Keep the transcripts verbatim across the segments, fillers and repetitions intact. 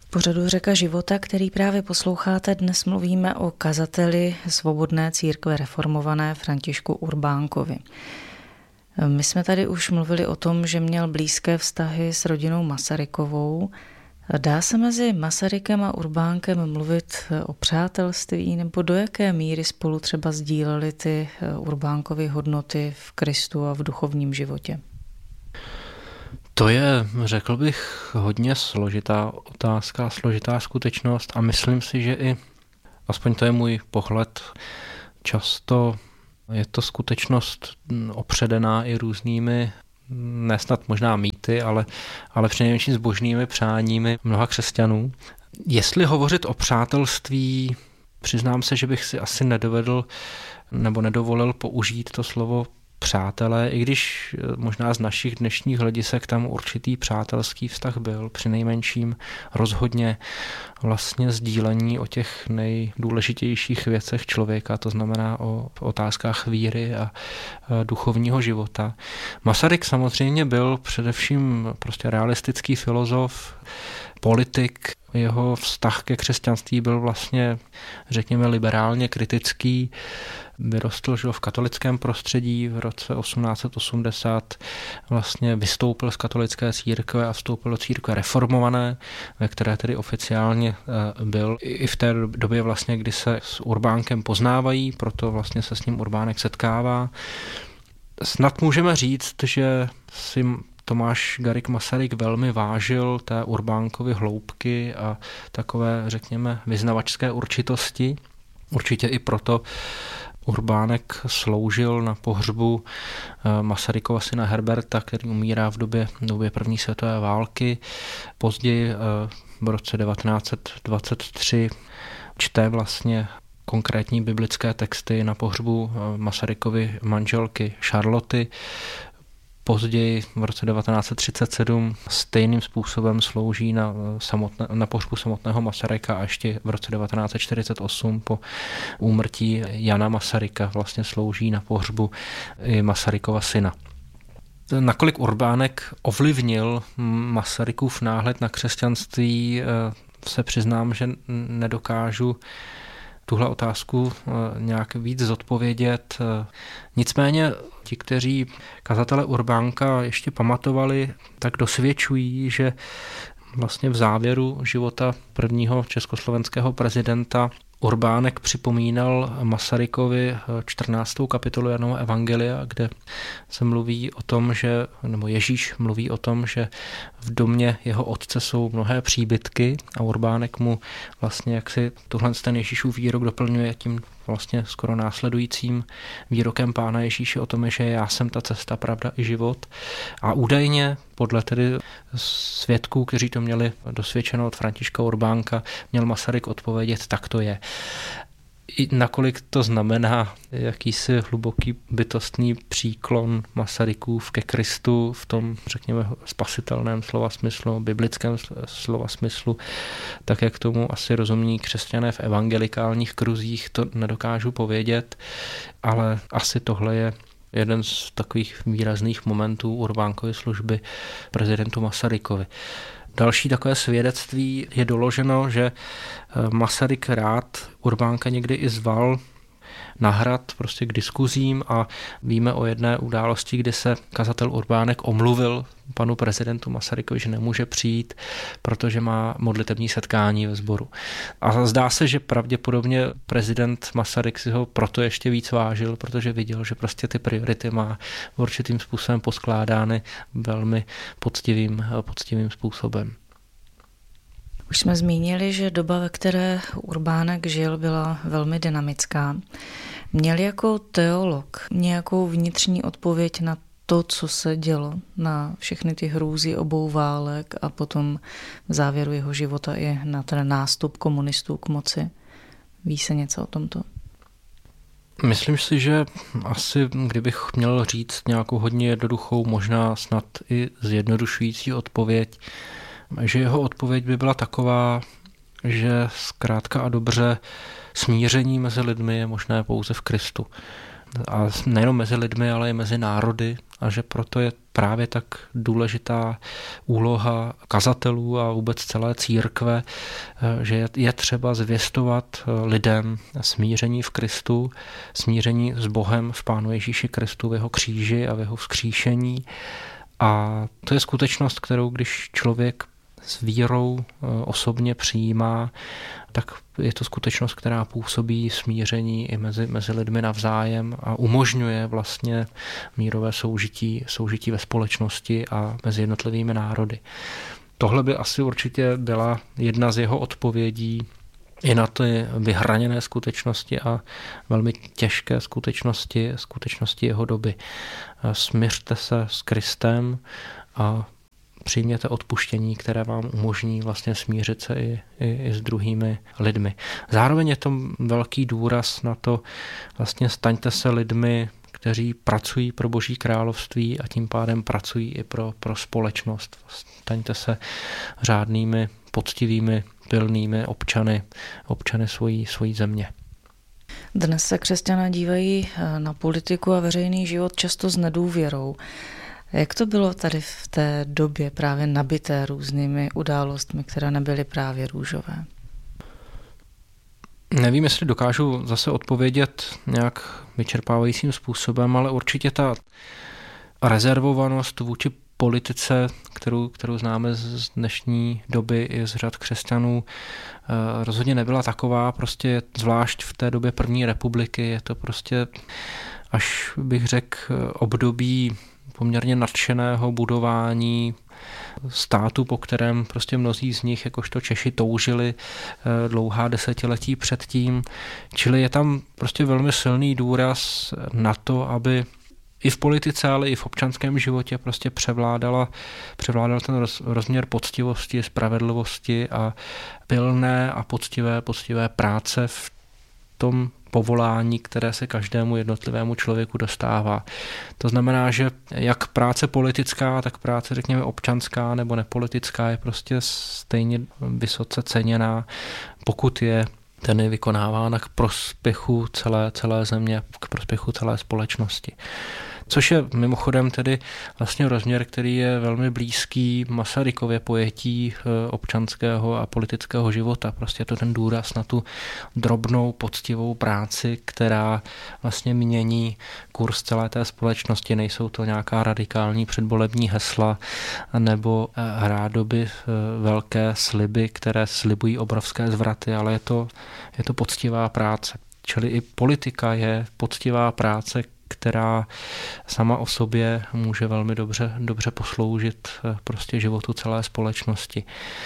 V pořadu Řeka života, který právě posloucháte, dnes mluvíme o kazateli Svobodné církve reformované Františku Urbánkovi. My jsme tady už mluvili o tom, že měl blízké vztahy s rodinou Masarykovou. Dá se mezi Masarykem a Urbánkem mluvit o přátelství, nebo do jaké míry spolu třeba sdíleli ty Urbánkovy hodnoty v Kristu a v duchovním životě? To je, řekl bych, hodně složitá otázka, složitá skutečnost a myslím si, že i, aspoň to je můj pohled, často je to skutečnost opředená i různými, nesnad možná mýty, ale, ale přinejmenším zbožnými přáními mnoha křesťanů. Jestli hovořit o přátelství, přiznám se, že bych si asi nedovedl nebo nedovolil použít to slovo přátelé, i když možná z našich dnešních hledisek tam určitý přátelský vztah byl, přinejmenším rozhodně vlastně sdílení o těch nejdůležitějších věcech člověka, to znamená o otázkách víry a duchovního života. Masaryk samozřejmě byl především prostě realistický filozof, politik, jeho vztah ke křesťanství byl vlastně, řekněme, liberálně kritický. Vyrostl žil v katolickém prostředí, v roce osmnáct set osmdesát vlastně vystoupil z katolické církve a vstoupil do církve reformované, ve které tedy oficiálně byl. I v té době vlastně, kdy se s Urbánkem poznávají, proto vlastně se s ním Urbánek setkává. Snad můžeme říct, že si Tomáš Garrigue Masaryk velmi vážil té Urbánkovy hloubky a takové, řekněme, vyznavačské určitosti. Určitě i proto Urbánek sloužil na pohřbu Masarykova syna Herberta, který umírá v době, v době první světové války. Později v roce devatenáct set dvacet tři čte vlastně konkrétní biblické texty na pohřbu Masarykovy manželky Charloty. Později v roce devatenáct set třicet sedm stejným způsobem slouží na, samotné, na pohřbu samotného Masaryka a ještě v roce devatenáct set čtyřicet osm po úmrtí Jana Masaryka vlastně slouží na pohřbu i Masarykova syna. Nakolik Urbánek ovlivnil Masarykův náhled na křesťanství, se přiznám, že nedokážu tuhle otázku nějak víc zodpovědět. Nicméně ti, kteří kazatele Urbánka ještě pamatovali, tak dosvědčují, že vlastně v závěru života prvního československého prezidenta Urbánek připomínal Masarykovi čtrnáctou kapitolu Janova evangelia, kde se mluví o tom, že, nebo Ježíš mluví o tom, že v domě jeho otce jsou mnohé příbytky a Urbánek mu vlastně jaksi tuhle ten Ježíšův výrok doplňuje tím vlastně skoro následujícím výrokem Pána Ježíše o tom, že já jsem ta cesta, pravda i život. A údajně podle tedy svědků, kteří to měli dosvědčeno od Františka Urbánka, měl Masaryk odpovědět, tak to je. I nakolik to znamená jakýsi hluboký bytostný příklon Masarykův ke Kristu v tom, řekněme, spasitelném slova smyslu, biblickém slova smyslu, tak jak tomu asi rozumní křesťané v evangelikálních kruzích, to nedokážu povědět, ale asi tohle je jeden z takových výrazných momentů Urbánkovy služby prezidentu Masarykovi. Další takové svědectví je doloženo, že Masaryk rád Urbánka někdy i zval na hrad prostě k diskuzím a víme o jedné události, kdy se kazatel Urbánek omluvil panu prezidentu Masarykovi, že nemůže přijít, protože má modlitební setkání ve sboru. A zdá se, že pravděpodobně prezident Masaryk si ho proto ještě víc vážil, protože viděl, že prostě ty priority má určitým způsobem poskládány velmi poctivým, poctivým způsobem. Už jsme zmínili, že doba, ve které Urbánek žil, byla velmi dynamická. Měl jako teolog nějakou vnitřní odpověď na to, co se dělo, na všechny ty hrůzy obou válek a potom v závěru jeho života i na ten nástup komunistů k moci? Ví se něco o tomto? Myslím si, že asi, kdybych měl říct nějakou hodně jednoduchou, možná snad i zjednodušující odpověď, že jeho odpověď by byla taková, že zkrátka a dobře smíření mezi lidmi je možné pouze v Kristu. A nejenom mezi lidmi, ale i mezi národy a že proto je právě tak důležitá úloha kazatelů a vůbec celé církve, že je třeba zvěstovat lidem smíření v Kristu, smíření s Bohem v Pánu Ježíši Kristu, v jeho kříži a v jeho vzkříšení. A to je skutečnost, kterou když člověk s vírou osobně přijímá, tak je to skutečnost, která působí smíření i mezi, mezi lidmi navzájem a umožňuje vlastně mírové soužití, soužití ve společnosti a mezi jednotlivými národy. Tohle by asi určitě byla jedna z jeho odpovědí i na ty vyhraněné skutečnosti a velmi těžké skutečnosti, skutečnosti jeho doby. Smiřte se s Kristem a přijměte odpuštění, které vám umožní vlastně smířit se i, i, i s druhými lidmi. Zároveň je to velký důraz na to, vlastně staňte se lidmi, kteří pracují pro Boží království a tím pádem pracují i pro, pro společnost. Staňte se řádnými, poctivými, pilnými občany, občany svojí, svojí země. Dnes se křesťané dívají na politiku a veřejný život často s nedůvěrou. Jak to bylo tady v té době právě nabité různými událostmi, které nebyly právě růžové? Nevím, jestli dokážu zase odpovědět nějak vyčerpávajícím způsobem, ale určitě ta rezervovanost vůči politice, kterou, kterou známe z dnešní doby i z řad křesťanů, rozhodně nebyla taková, prostě zvlášť v té době první republiky, je to prostě, až bych řekl, období poměrně nadšeného budování státu, po kterém prostě mnozí z nich, jakožto Češi, toužili dlouhá desetiletí předtím. Čili je tam prostě velmi silný důraz na to, aby i v politice, ale i v občanském životě prostě převládala, převládal ten roz, rozměr poctivosti, spravedlivosti a pilné a poctivé, poctivé práce v tom povolání, které se každému jednotlivému člověku dostává. To znamená, že jak práce politická, tak práce, řekněme, občanská nebo nepolitická je prostě stejně vysoce ceněná, pokud je ten je vykonávána k prospěchu celé, celé země, k prospěchu celé společnosti. Což je mimochodem tedy vlastně rozměr, který je velmi blízký Masarykově pojetí občanského a politického života. Prostě je to ten důraz na tu drobnou, poctivou práci, která vlastně mění kurz celé té společnosti. Nejsou to nějaká radikální předvolební hesla nebo rádoby velké sliby, které slibují obrovské zvraty, ale je to, je to poctivá práce. Čili i politika je poctivá práce, která sama o sobě může velmi dobře, dobře posloužit prostě životu celé společnosti.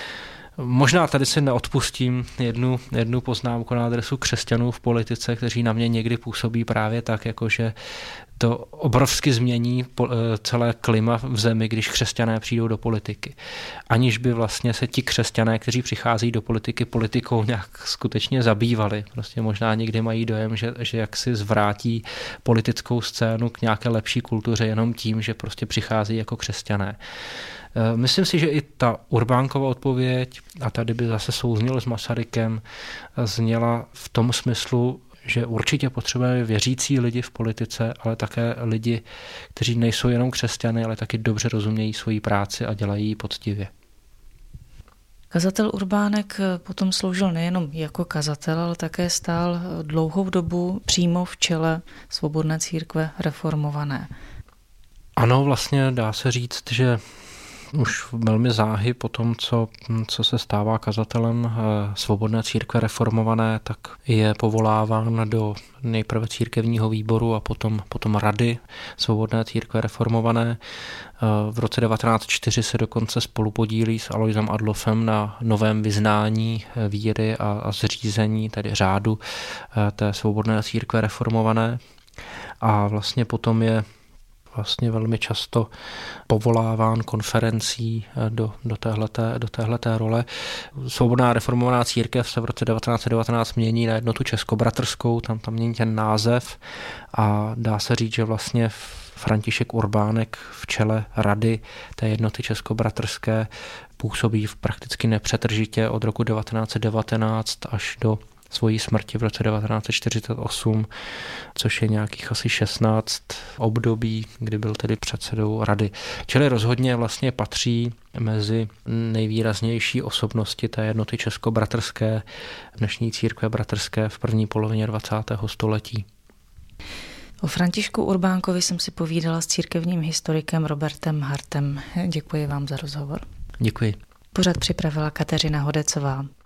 Možná tady si neodpustím jednu, jednu poznámku na adresu křesťanů v politice, kteří na mě někdy působí právě tak, jakože to obrovsky změní celé klima v zemi, když křesťané přijdou do politiky. Aniž by vlastně se ti křesťané, kteří přicházejí do politiky, politikou nějak skutečně zabývali. Prostě možná někdy mají dojem, že, že jak si zvrátí politickou scénu k nějaké lepší kultuře jenom tím, že prostě přichází jako křesťané. Myslím si, že i ta Urbánkova odpověď, a tady by zase souznil s Masarykem, zněla v tom smyslu, že určitě potřebujeme věřící lidi v politice, ale také lidi, kteří nejsou jenom křesťany, ale taky dobře rozumějí svoji práci a dělají ji poctivě. Kazatel Urbánek potom sloužil nejenom jako kazatel, ale také stál dlouhou dobu přímo v čele Svobodné církve reformované. Ano, vlastně dá se říct, že už velmi záhy po tom, co, co se stává kazatelem Svobodné církve reformované, tak je povoláván do nejprve církevního výboru a potom, potom rady Svobodné církve reformované. V roce devatenáct set čtyři se dokonce spolupodílí s Aloisem Adlofem na novém vyznání víry a, a zřízení, tedy řádu té Svobodné církve reformované. A vlastně potom je vlastně velmi často povoláván konferencí do, do téhleté, do téhleté role. Svobodná reformovaná církev se v roce devatenáct set devatenáct mění na Jednotu českobratrskou, tam tam mění ten název a dá se říct, že vlastně František Urbánek v čele rady té Jednoty českobratrské působí v prakticky nepřetržitě od roku devatenáct set devatenáct až do svojí smrti v roce devatenáct set čtyřicet osm, což je nějakých asi šestnáct období, kdy byl tedy předsedou rady. Čili rozhodně vlastně patří mezi nejvýraznější osobnosti té jednoty českobratrské, dnešní církve bratrské v první polovině dvacátého století. O Františku Urbánkovi jsem si povídala s církevním historikem Robertem Hartem. Děkuji vám za rozhovor. Děkuji. Pořad připravila Kateřina Hodecová.